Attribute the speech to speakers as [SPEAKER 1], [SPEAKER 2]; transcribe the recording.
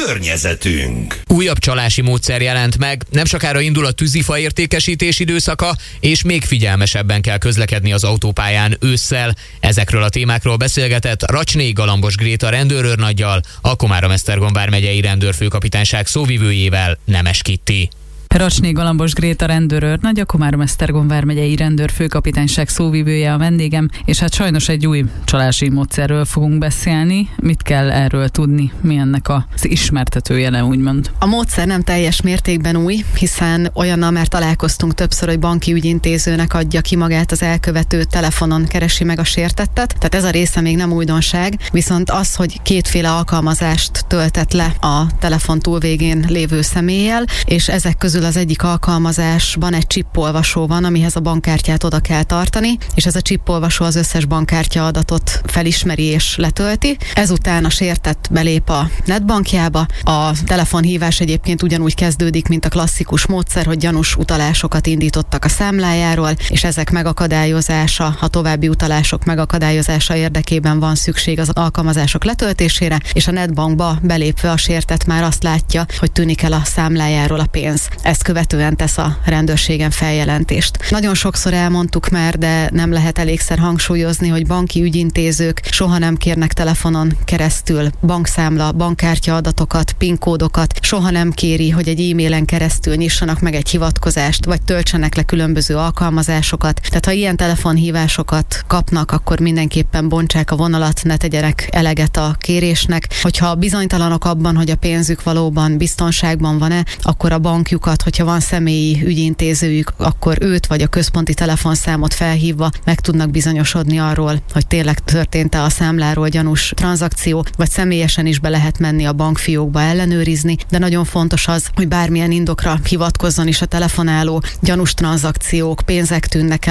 [SPEAKER 1] környezetünk.
[SPEAKER 2] Újabb csalási módszer jelent meg, nem sokára indul a tűzifa értékesítés időszaka, és még figyelmesebben kell közlekedni az autópályán ősszel. Ezekről a témákról beszélgetett Racsné Galambos Gréta rendőrőrnaggyal, a Komárom-Esztergom vármegyei rendőrfőkapitányság szóvivőjével, Nemes Kitti.
[SPEAKER 3] Racsné Galambos Gréta rendőrőrnagy, a Komárom-Esztergom vármegyei rendőrfőkapitányság szóvivője a vendégem, és hát sajnos egy új csalási módszerről fogunk beszélni. Mit kell erről tudni? Mi ennek az ismertetőjele, úgymond?
[SPEAKER 4] A módszer nem teljes mértékben új, hiszen olyannal már találkoztunk többször, hogy banki ügyintézőnek adja ki magát az elkövető, telefonon keresi meg a sértettet. Tehát ez a része még nem újdonság, viszont az, hogy kétféle alkalmazást töltett le a telefon túlvégén lévő személlyel, és ezek közül az egyik alkalmazásban egy csippolvasó van, amihez a bankkártyát oda kell tartani, és ez a csippolvasó az összes bankkártya adatot felismeri és letölti. Ezután a sértett belép a netbankjába. A telefonhívás egyébként ugyanúgy kezdődik, mint a klasszikus módszer, hogy gyanús utalásokat indítottak a számlájáról, és ezek megakadályozása, a további utalások megakadályozása érdekében van szükség az alkalmazások letöltésére, és a netbankba belépve a sértett már azt látja, hogy tűnik el a számlájáról a pénz. Ezt követően tesz a rendőrségen feljelentést. Nagyon sokszor elmondtuk már, de nem lehet elégszer hangsúlyozni, hogy banki ügyintézők soha nem kérnek telefonon keresztül bankszámla, bankkártya adatokat, PIN kódokat, soha nem kéri, hogy egy e-mailen keresztül nyissanak meg egy hivatkozást, vagy töltsenek le különböző alkalmazásokat. Tehát ha ilyen telefonhívásokat kapnak, akkor mindenképpen bontsák a vonalat, ne tegyenek eleget a kérésnek. Hogyha bizonytalanok abban, hogy a pénzük valóban biztonságban van-e, akkor a bankjukat, hogyha van személyi ügyintézőjük, akkor őt vagy a központi telefonszámot felhívva meg tudnak bizonyosodni arról, hogy tényleg történt-e a számláról gyanús tranzakció, vagy személyesen is be lehet menni a bankfiókba ellenőrizni, de nagyon fontos az, hogy bármilyen indokra hivatkozzon is a telefonáló, gyanús tranzakciók, pénzek tűnnek el